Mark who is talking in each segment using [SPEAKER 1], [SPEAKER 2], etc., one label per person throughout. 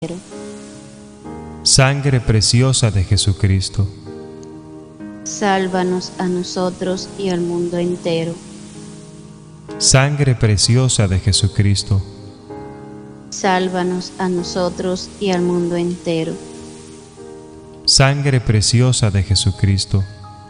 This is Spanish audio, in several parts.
[SPEAKER 1] Sangre preciosa de Jesucristo,
[SPEAKER 2] sálvanos a nosotros y al mundo entero.
[SPEAKER 1] sangre preciosa de Jesucristo,
[SPEAKER 2] Sálvanos a nosotros y al mundo entero.
[SPEAKER 1] sangre preciosa de Jesucristo,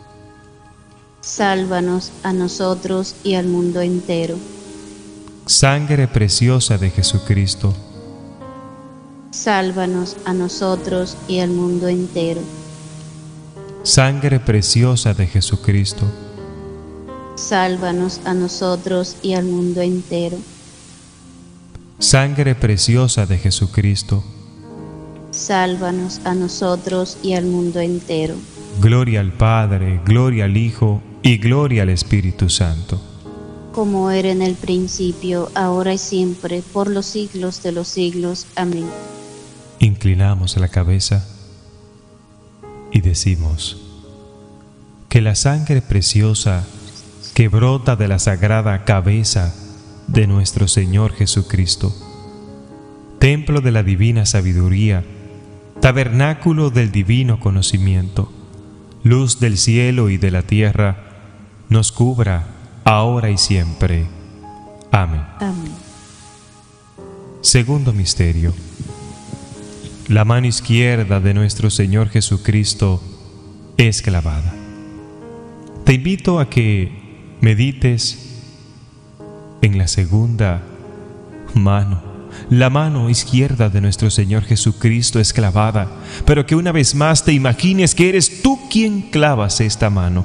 [SPEAKER 2] Sálvanos a nosotros y al mundo entero.
[SPEAKER 1] sangre preciosa de Jesucristo,
[SPEAKER 2] Sálvanos a nosotros y al mundo entero.
[SPEAKER 1] sangre preciosa de Jesucristo,
[SPEAKER 2] Sálvanos a nosotros y al mundo entero.
[SPEAKER 1] sangre preciosa de Jesucristo.
[SPEAKER 2] Sálvanos a nosotros y al mundo entero.
[SPEAKER 1] Gloria al Padre, gloria al Hijo y gloria al Espíritu Santo.
[SPEAKER 2] Como era en el principio, ahora y siempre, por los siglos de los siglos. Amén.
[SPEAKER 1] Inclinamos la cabeza y decimos que la sangre preciosa que brota de la sagrada cabeza de nuestro Señor Jesucristo, templo de la divina sabiduría, tabernáculo del divino conocimiento, luz del cielo y de la tierra, nos cubra ahora y siempre. Amén.
[SPEAKER 2] Amén.
[SPEAKER 1] Segundo misterio. La mano izquierda de nuestro Señor Jesucristo es clavada. Te invito a que medites en la segunda mano. La mano izquierda de nuestro Señor Jesucristo es clavada, pero que una vez más te imagines que eres tú quien clavas esta mano.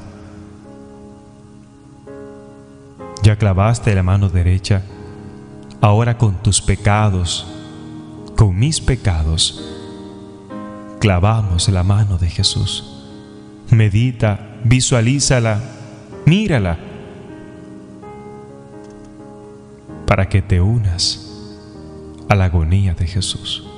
[SPEAKER 1] Ya clavaste la mano derecha, ahora con tus pecados, con mis pecados, clavamos la mano de Jesús. Medita, visualízala, mírala, para que te unas a la agonía de Jesús.